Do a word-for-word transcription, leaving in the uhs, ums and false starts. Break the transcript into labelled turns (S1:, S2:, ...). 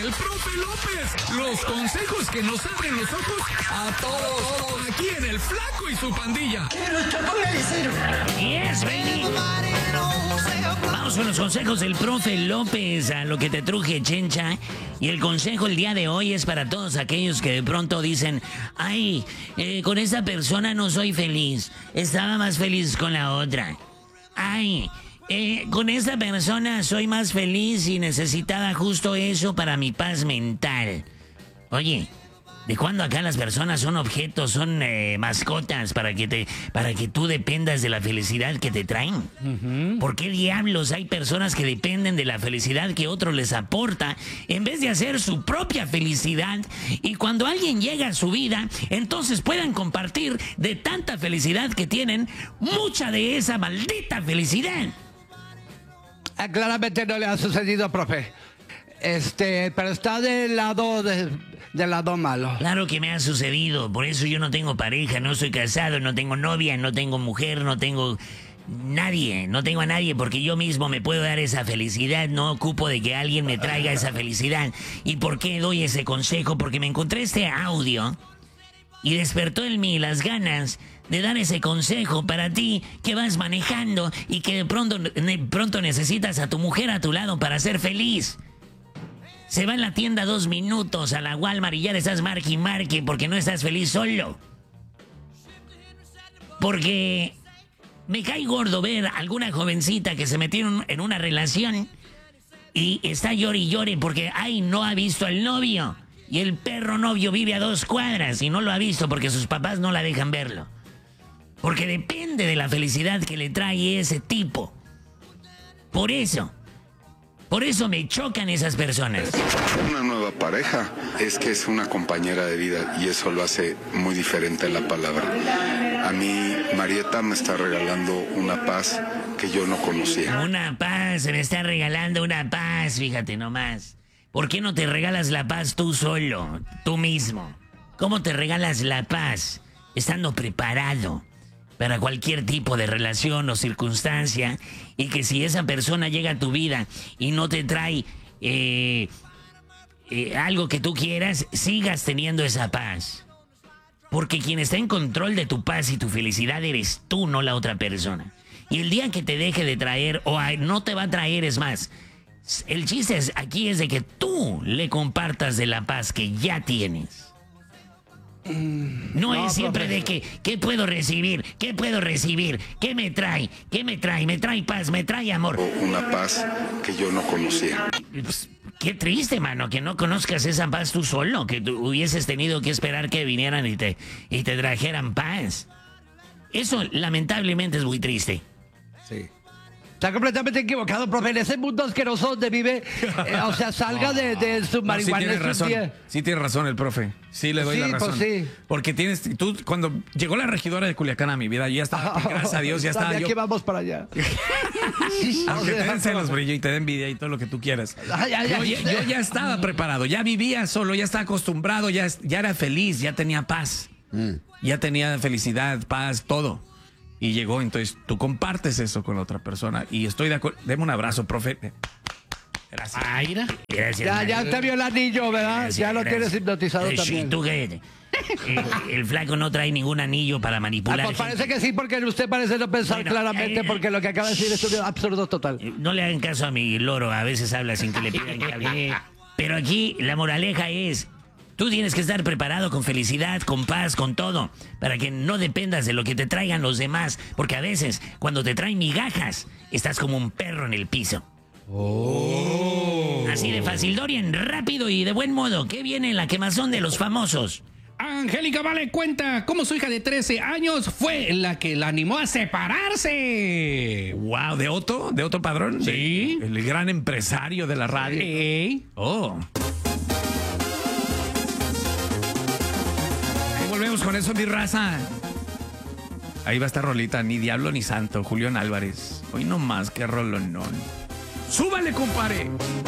S1: el profe López. Los consejos que nos abren los ojos a todos. Aquí en El Flaco y su pandilla.
S2: Yes, baby. Vamos con los consejos del profe López, a lo que te truje, chencha. Y el consejo el día de hoy es para todos aquellos que de pronto dicen: ay, eh, con esa persona no soy feliz, estaba más feliz con la otra. Ay, eh, con esa persona soy más feliz y necesitaba justo eso para mi paz mental. Oye, ¿de cuándo acá las personas son objetos, son eh, mascotas para que te, para que tú dependas de la felicidad que te traen? Uh-huh. ¿Por qué diablos hay personas que dependen de la felicidad que otro les aporta en vez de hacer su propia felicidad? Y cuando alguien llega a su vida, entonces puedan compartir de tanta felicidad que tienen, mucha de esa maldita felicidad.
S3: Ah, claramente no le ha sucedido, profe. Este, pero está del lado de, del lado malo.
S2: Claro que me ha sucedido, por eso yo no tengo pareja, no soy casado, no tengo novia, no tengo mujer, no tengo nadie, no tengo a nadie, porque yo mismo me puedo dar esa felicidad, no ocupo de que alguien me traiga esa felicidad. ¿Y por qué doy ese consejo? Porque me encontré este audio y despertó en mí las ganas de dar ese consejo para ti que vas manejando y que de pronto, de pronto necesitas a tu mujer a tu lado para ser feliz. Se va en la tienda dos minutos a la Walmart y ya le estás marque y marque porque no estás feliz solo. Porque me cae gordo ver a alguna jovencita que se metió en una relación y está llore y llore porque, ay, no ha visto al novio. Y el perro novio vive a dos cuadras y no lo ha visto porque sus papás no la dejan verlo. Porque depende de la felicidad que le trae ese tipo. Por eso... Por eso me chocan esas personas.
S4: Una nueva pareja es que es una compañera de vida y eso lo hace muy diferente la palabra. A mí, Marieta me está regalando una paz que yo no conocía.
S2: Una paz, me está regalando una paz, fíjate nomás. ¿Por qué no te regalas la paz tú solo, tú mismo? ¿Cómo te regalas la paz? Estando preparado para cualquier tipo de relación o circunstancia, y que si esa persona llega a tu vida y no te trae eh, eh, algo que tú quieras, sigas teniendo esa paz. Porque quien está en control de tu paz y tu felicidad eres tú, no la otra persona. Y el día que te deje de traer, o no te va a traer, es más, el chiste es, aquí es de que tú le compartas de la paz que ya tienes. No, no es siempre profe. De que, ¿qué puedo recibir? ¿Qué puedo recibir? ¿Qué me trae? ¿Qué me trae? Me trae paz, me trae amor.
S4: Una paz que yo no conocía.
S2: Pues, qué triste, mano, que no conozcas esa paz tú solo, que tú hubieses tenido que esperar que vinieran y te, y te trajeran paz. Eso, lamentablemente, es muy triste.
S3: Sí. Está completamente equivocado, profe. En ese mundo asqueroso donde vive, eh, o sea, salga de, de su marihuana.
S5: No, sí tiene razón,
S3: día.
S5: sí tiene razón el profe. Sí le doy
S3: sí,
S5: la razón.
S3: Pues sí.
S5: Porque tienes, tú, cuando llegó la regidora de Culiacán a mi vida, yo ya estaba, gracias a Dios, ya estaba.
S3: Ya
S5: yo...
S3: que vamos para allá.
S5: Aunque te den celos, brillo, y te den envidia y todo lo que tú quieras.
S3: Ay, ay,
S5: yo,
S3: ay,
S5: yo, yo ya estaba preparado, ya vivía solo, ya estaba acostumbrado, ya, ya era feliz, ya tenía paz. Mm. Ya tenía felicidad, paz, todo. Y llegó, entonces tú compartes eso con la otra persona. Y estoy de acuerdo. Deme un abrazo, profe. Gracias.
S2: Ay, gracias.
S3: Ya, ya te vio el anillo, ¿verdad? Gracias, ya lo gracias. Tienes hipnotizado eh, también.
S2: Sí, tú qué. El, el flaco no trae ningún anillo para manipular.
S3: Ah, pues parece que sí, porque usted parece no pensar bueno, claramente, eh, porque lo que acaba de decir es un absurdo total.
S2: No le hagan caso a mi loro, a veces habla sin que le pidan que hable. Pero aquí la moraleja es: tú tienes que estar preparado con felicidad, con paz, con todo, para que no dependas de lo que te traigan los demás, porque a veces, cuando te traen migajas, estás como un perro en el piso.
S5: Oh.
S2: Así de fácil, Dorian, rápido y de buen modo. ¿Qué viene en la quemazón de los famosos?
S6: Angélica Vale cuenta cómo su hija de trece años fue la que la animó a separarse.
S5: Wow, ¿de Otto? ¿De Otto Padrón?
S6: Sí.
S5: El, el gran empresario de la radio.
S6: Sí.
S5: Oh. Volvemos con eso, mi raza. Ahí va esta rolita, ni diablo ni santo, Julián Álvarez. Hoy no más, qué rolonón. ¡Súbale, compadre!